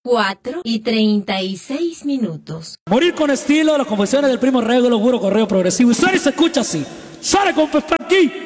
4:36. Morir con estilo, las confesiones del primo Rego, lo juro, correo progresivo. Y suena y se escucha así. Sale con Pepe aquí.